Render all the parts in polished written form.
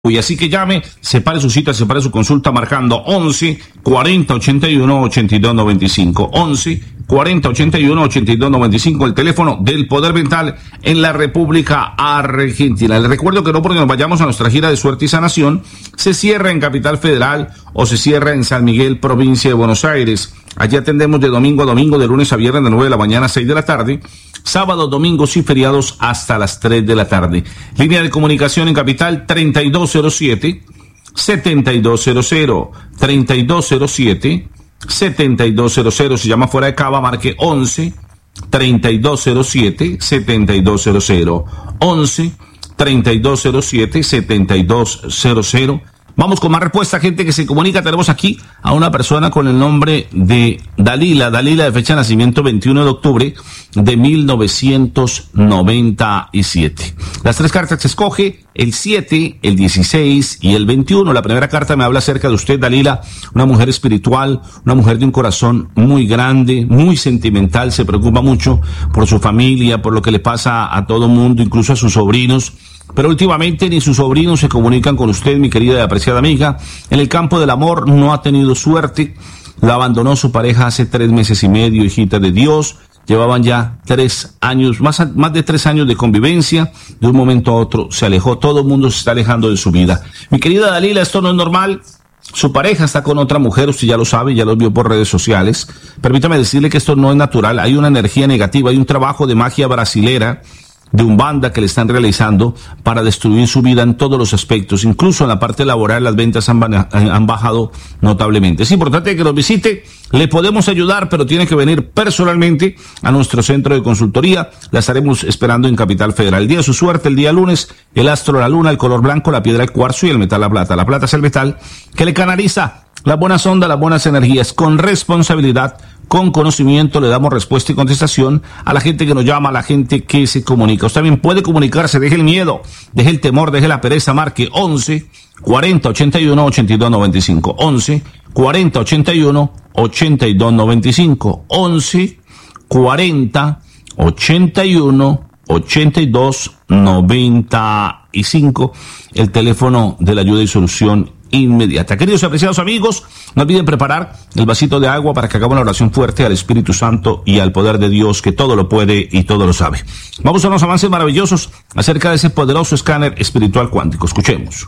Y así que llame, separe su cita, separe su consulta marcando 11 40 81 82 95. 11 40 81 82 95, el teléfono del Poder Mental en la República Argentina. Les recuerdo que no porque nos vayamos a nuestra gira de suerte y sanación, se cierra en Capital Federal o se cierra en San Miguel, provincia de Buenos Aires. Allí atendemos de domingo a domingo, de lunes a viernes, de 9 de la mañana a 6 de la tarde, sábados, domingos y feriados hasta las 3 de la tarde. Línea de comunicación en Capital 3207-7200, 3207-7200. Si llama fuera de Cava, marque 11-3207-7200, 11-3207-7200. Vamos con más respuesta, gente que se comunica. Tenemos aquí a una persona con el nombre de Dalila de fecha de nacimiento 21 de octubre de 1997. Las tres cartas que escoge, el 7, el 16 y el 21. La primera carta me habla acerca de usted, Dalila, una mujer espiritual, una mujer de un corazón muy grande, muy sentimental, se preocupa mucho por su familia, por lo que le pasa a todo mundo, incluso a sus sobrinos. Pero últimamente ni sus sobrinos se comunican con usted, mi querida y apreciada amiga. En el campo del amor no ha tenido suerte. La abandonó su pareja hace 3 meses y medio, hijita de Dios. Llevaban ya 3 años, más de 3 años de convivencia. De un momento a otro se alejó. Todo el mundo se está alejando de su vida. Mi querida Dalila, esto no es normal. Su pareja está con otra mujer, usted ya lo sabe, ya lo vio por redes sociales. Permítame decirle que esto no es natural. Hay una energía negativa, hay un trabajo de magia brasilera, de Umbanda que le están realizando para destruir su vida en todos los aspectos, incluso en la parte laboral las ventas han bajado notablemente. Es importante que nos visite, le podemos ayudar, pero tiene que venir personalmente a nuestro centro de consultoría. La estaremos esperando en Capital Federal. El día de su suerte, el día lunes, el astro, la luna, el color blanco, la piedra, el cuarzo y el metal, la plata. La plata es el metal que le canaliza las buenas ondas, las buenas energías, con responsabilidad, con conocimiento. Le damos respuesta y contestación a la gente que nos llama, a la gente que se comunica. Usted también puede comunicarse, deje el miedo, deje el temor, deje la pereza, marque 11 40 81 82 95, 11 40 81 82 95, 11 40 81 82 95, el teléfono de la ayuda y solución inmediata. Queridos y apreciados amigos, no olviden preparar el vasito de agua para que hagamos una oración fuerte al Espíritu Santo y al poder de Dios que todo lo puede y todo lo sabe. Vamos a unos avances maravillosos acerca de ese poderoso escáner espiritual cuántico. Escuchemos.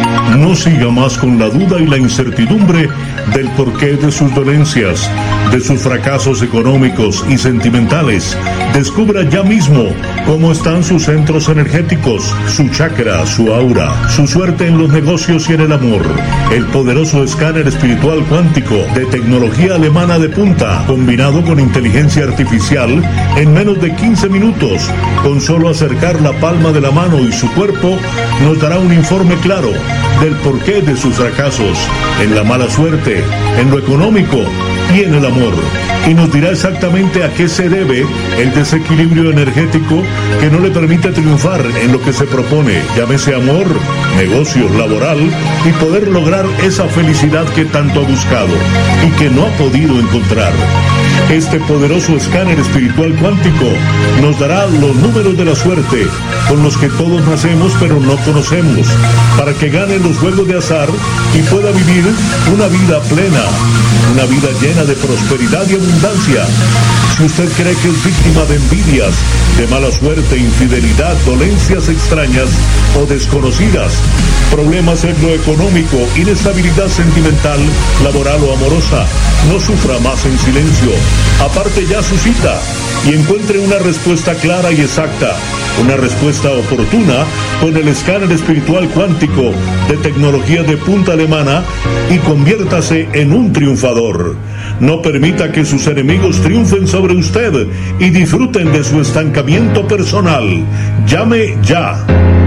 No siga más con la duda y la incertidumbre del porqué de sus dolencias, de sus fracasos económicos y sentimentales. Descubra ya mismo cómo están sus centros energéticos, su chakra, su aura, su suerte en los negocios y en el amor. El poderoso escáner espiritual cuántico de tecnología alemana de punta, combinado con inteligencia artificial, en menos de 15 minutos, con solo acercar la palma de la mano y su cuerpo, nos dará un informe claro del porqué de sus fracasos, en la mala suerte, en lo económico y en el amor. Y nos dirá exactamente a qué se debe el desequilibrio energético que no le permite triunfar en lo que se propone, llámese amor, negocios, laboral, y poder lograr esa felicidad que tanto ha buscado y que no ha podido encontrar. Este poderoso escáner espiritual cuántico nos dará los números de la suerte con los que todos nacemos pero no conocemos, para que gane los juegos de azar y pueda vivir una vida plena, una vida llena de prosperidad y abundancia. Si usted cree que es víctima de envidias, de mala suerte, infidelidad, dolencias extrañas o desconocidas, problemas en lo económico, inestabilidad sentimental, laboral o amorosa, no sufra más en silencio. Aparte ya su cita y encuentre una respuesta clara y exacta, una respuesta oportuna con el escáner espiritual cuántico de tecnología de punta alemana y conviértase en un triunfador. No permita que sus enemigos triunfen sobre usted y disfruten de su estancamiento personal. Llame ya.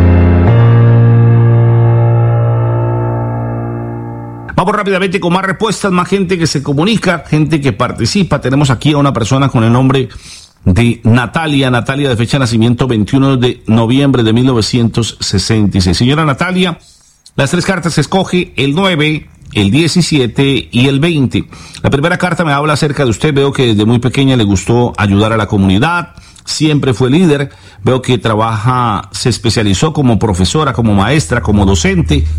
Vamos rápidamente con más respuestas, más gente que se comunica, gente que participa. Tenemos aquí a una persona con el nombre de Natalia de fecha de nacimiento 21 de noviembre de 1966. Señora Natalia, las tres cartas que escoge, el 9, el 17 y el 20. La primera carta me habla acerca de usted. Veo que desde muy pequeña le gustó ayudar a la comunidad, siempre fue líder. Veo que se especializó como profesora, como maestra, como docente.